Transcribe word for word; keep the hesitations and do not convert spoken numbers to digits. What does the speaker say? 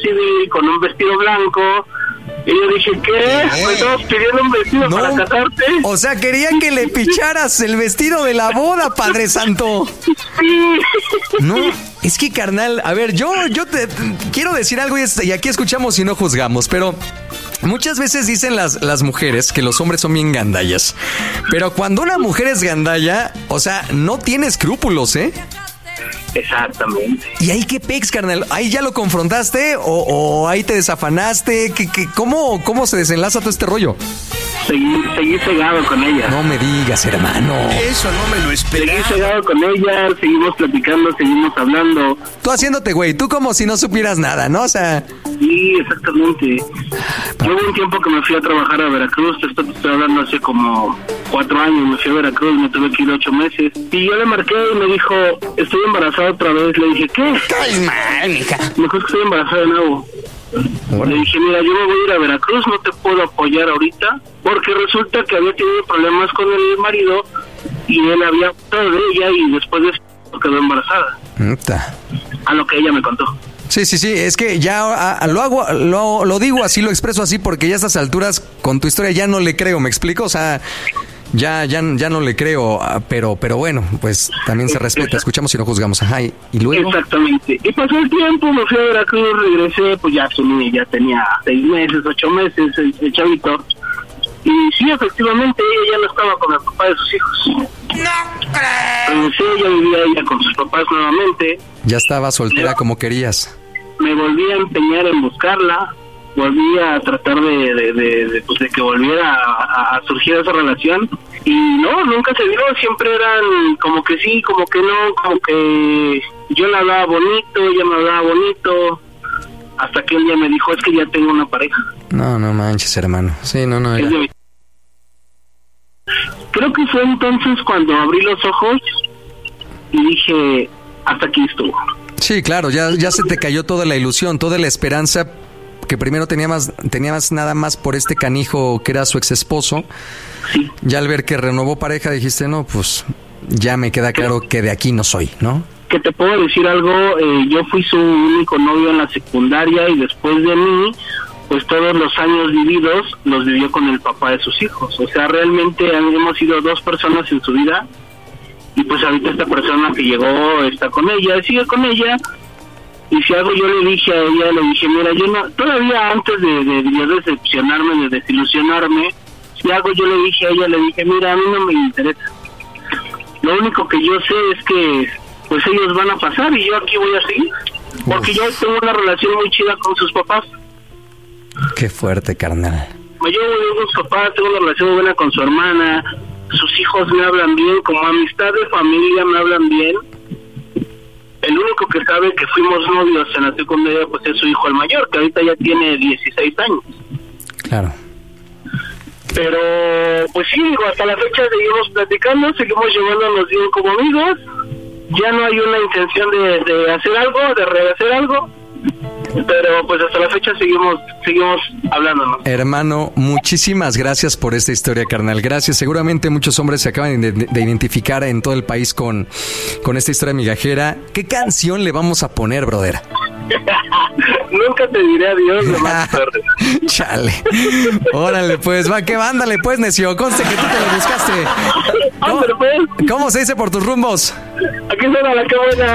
civil con un vestido blanco. Y yo dije, ¿qué? ¿Me estabas pidiendo un vestido no, para casarte? O sea, querían que le picharas el vestido de la boda, Padre Santo. Sí. No, es que, carnal, a ver, yo, yo te, te quiero decir algo y, y aquí escuchamos y no juzgamos, pero muchas veces dicen las, las mujeres que los hombres son bien gandallas. Pero cuando una mujer es gandalla, o sea, no tiene escrúpulos, ¿eh? Exactamente. ¿Y ahí qué pex, carnal? ¿Ahí ya lo confrontaste o, o ahí te desafanaste? ¿Qué, qué, cómo, ¿Cómo se desenlaza todo este rollo? Seguí, seguí cegado con ella. No me digas, hermano. Eso no me lo esperaba. Seguí cegado con ella, seguimos platicando, seguimos hablando. Tú haciéndote, güey, tú como si no supieras nada, ¿no? O sea... Sí, exactamente. Yo hubo un tiempo que me fui a trabajar a Veracruz, esto te estoy hablando hace como cuatro años, me fui a Veracruz, me tuve que ir ocho meses. Y yo le marqué y me dijo, estoy embarazada otra vez. Le dije, ¿qué? Calma, mija. Me dijo, es que estoy embarazada de nuevo. Bueno. Le dije, mira, yo me voy a ir a Veracruz, no te puedo apoyar ahorita, porque resulta que había tenido problemas con el marido y él había hablado de ella y después de eso quedó embarazada. Está. A lo que ella me contó. Sí, sí, sí, es que ya a, lo hago, lo, lo digo así, lo expreso así, porque ya a estas alturas con tu historia ya no le creo, ¿me explico? O sea, ya ya ya no le creo, pero pero bueno, pues también se respeta, escuchamos y no juzgamos. Ajá, y, y luego... Exactamente. Y pasó el tiempo, me fui a Veracruz, regresé, pues ya tenía, ya tenía seis meses, ocho meses, el, el chavito. Y sí, efectivamente, ella ya no estaba con el papá de sus hijos. ¡No creo! Regresé, ya vivía ella con sus papás nuevamente. Ya estaba soltera como querías. Me volví a empeñar en buscarla, volví a tratar de, de, de, de, pues de que volviera a, a surgir esa relación. Y no, nunca se dio, siempre eran como que sí, como que no, como que yo la hablaba bonito, ella me hablaba bonito. Hasta que un día me dijo, es que ya tengo una pareja. No, no manches, hermano. Sí, no, no. Ya. Creo que fue entonces cuando abrí los ojos y dije, hasta aquí estuvo. Sí, claro, ya, ya se te cayó toda la ilusión, toda la esperanza que primero tenías, tenías nada más por este canijo que era su ex esposo. Sí. Ya al ver que renovó pareja dijiste, no, pues ya me queda claro que de aquí no soy, ¿no? Que te puedo decir algo, eh, yo fui su único novio en la secundaria y después de mí, pues todos los años vividos los vivió con el papá de sus hijos. O sea, realmente hemos sido dos personas en su vida y pues ahorita esta persona que llegó está con ella, sigue con ella. Y si algo yo le dije a ella, le dije, mira, yo no, todavía antes de, de, de decepcionarme, de desilusionarme, si algo yo le dije a ella, le dije, mira, a mí no me interesa. Lo único que yo sé es que pues ellos van a pasar y yo aquí voy a seguir, porque Uf. yo tengo una relación muy chida con sus papás. Qué fuerte, carnal. Yo voy con sus papás, tengo una relación muy buena con su hermana, sus hijos me hablan bien, como amistad de familia me hablan bien. El único que sabe que fuimos novios en la secundaria pues es su hijo el mayor, que ahorita ya tiene dieciséis años. Claro. Pero pues sí, digo, hasta la fecha seguimos platicando, seguimos llevándonos bien como amigos. Ya no hay una intención de, de hacer algo, de rehacer algo, pero pues hasta la fecha seguimos seguimos hablándonos. Hermano, muchísimas gracias por esta historia, carnal. Gracias. Seguramente muchos hombres se acaban de, de identificar en todo el país con, con esta historia migajera. ¿Qué canción le vamos a poner, brother? Nunca te diré adiós, lo más tarde. Chale. Órale, pues, va, que vándale, pues, necio. Conste que tú te lo buscaste. ¿Cómo, ¿Cómo se dice por tus rumbos? Aquí suena la que buena.